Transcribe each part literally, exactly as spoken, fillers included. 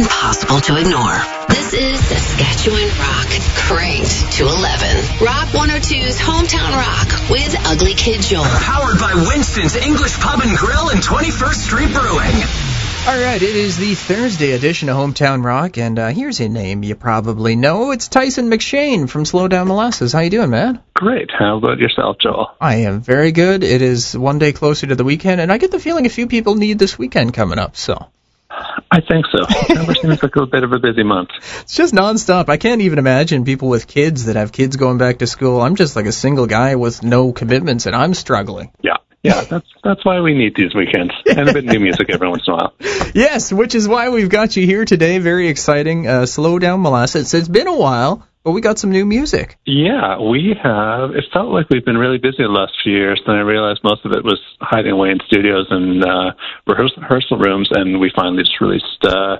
impossible to ignore. This is Saskatchewan Rock, cranked to eleven. Rock one oh two's Hometown Rock with Ugly Kid Joel. Powered by Winston's English Pub and Grill and twenty-first Street Brewing. All right, it is the Thursday edition of Hometown Rock, and uh, here's a name you probably know. It's Tyson McShane from Slow Down Molasses. How you doing, man? Great. How about yourself, Joel? I am very good. It is one day closer to the weekend, and I get the feeling a few people need this weekend coming up, so... I think so. November seems like a bit of a busy month. It's just nonstop. I can't even imagine people with kids that have kids going back to school. I'm just like a single guy with no commitments, and I'm struggling. Yeah. Yeah, that's that's why we need these weekends, and a bit of new music every once in a while. Yes, which is why we've got you here today. Very exciting. Uh, Slow Down Molasses. It's been a while, but we got some new music. Yeah, we have. It felt like we've been really busy the last few years, then I realized most of it was hiding away in studios and uh, rehearsal, rehearsal rooms, and we finally just released uh,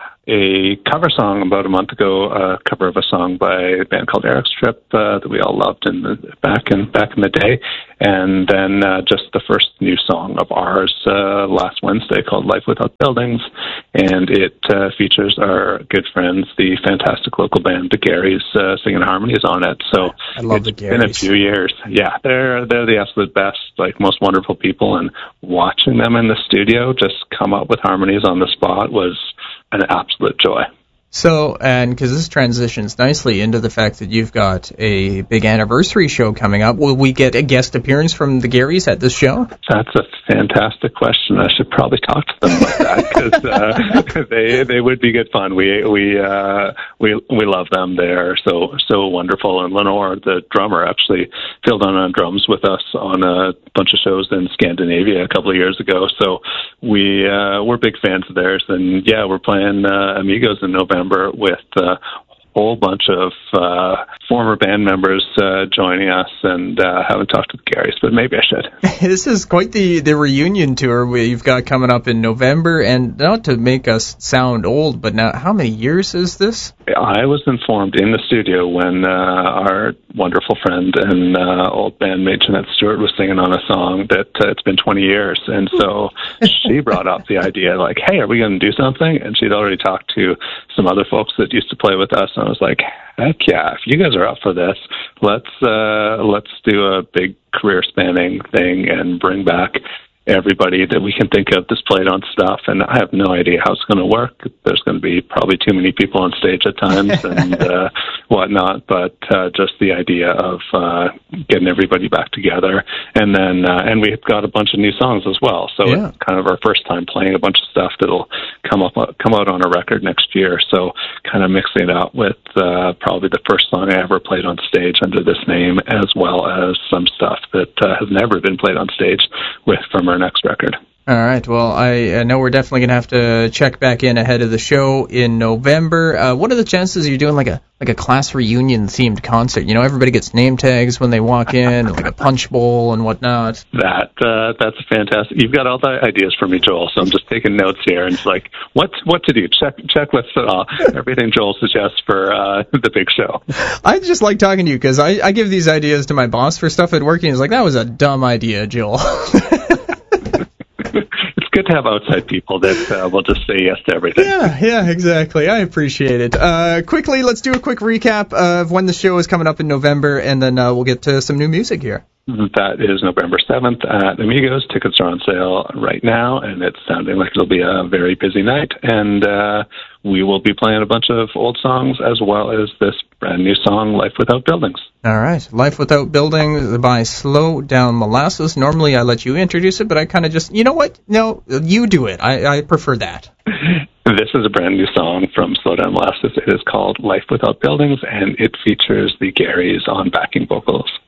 a cover song about a month ago, a cover of a song by a band called Eric Strip uh, that we all loved in the, back in back in the day, and then uh, just the first new song of ours uh, last Wednesday called Life Without Buildings, and it uh, features our good friends, the fantastic local band, the Garys, uh, singing harmonies on it. So I love it's the Garys. been a few years. Yeah, they're they're the absolute best, like most wonderful people, and watching them in the studio just come up with harmonies on the spot was an absolute joy. So, and because this transitions nicely into the fact that you've got a big anniversary show coming up, will we get a guest appearance from the Garys at this show? That's a fantastic question. I should probably talk to them about that because uh, they they would be good fun. We we uh, we we love them. They're so so wonderful. And Lenore, the drummer, actually filled in on drums with us on a bunch of shows in Scandinavia a couple of years ago. So we uh, we're big fans of theirs. And yeah, we're playing uh, Amigos in November with a whole bunch of uh, former band members uh, joining us, and uh, haven't talked to the Garys, but maybe I should. This is quite the, the reunion tour we've got coming up in November, and not to make us sound old, but now how many years is this? I was informed in the studio when uh, our wonderful friend and uh, old bandmate Jeanette Stewart was singing on a song that uh, it's been twenty years, and so she brought up the idea, like, hey, are we going to do something? And she'd already talked to some other folks that used to play with us, and I was like, heck yeah, if you guys are up for this, let's uh, let's do a big career-spanning thing and bring back everybody that we can think of that's played on stuff. And I have no idea how it's going to work. There's going to be probably too many people on stage at times and uh, whatnot, but uh, just the idea of uh, getting everybody back together. And then uh, and we've got a bunch of new songs as well, so yeah. It's kind of our first time playing a bunch of stuff that'll come up come out on a record next year, so kind of mixing it up with uh, probably the first song I ever played on stage under this name, as well as some stuff that uh, has never been played on stage with from our next record. All right. Well, I, I know we're definitely going to have to check back in ahead of the show in November. Uh, what are the chances you're doing like a like a class reunion themed concert? You know, everybody gets name tags when they walk in, like a punch bowl and whatnot. That uh, that's fantastic. You've got all the ideas for me, Joel. So I'm just taking notes here and it's like, what what to do? Check checklist it all. Everything Joel suggests for uh, the big show. I just like talking to you because I, I give these ideas to my boss for stuff at work, and he's like, that was a dumb idea, Joel. It's good to have outside people that uh, will just say yes to everything. Yeah, yeah, exactly. I appreciate it. Uh, quickly, let's do a quick recap of when the show is coming up in November, and then uh, we'll get to some new music here. That is November seventh at Amigos. Tickets are on sale right now, and it's sounding like it'll be a very busy night. And uh, we will be playing a bunch of old songs as well as this brand new song, Life Without Buildings. All right. Life Without Buildings by Slow Down Molasses. Normally I let you introduce it, but I kind of just, you know what? No, you do it. I, I prefer that. This is a brand new song from Slow Down Molasses. It is called Life Without Buildings, and it features the Garys on backing vocals.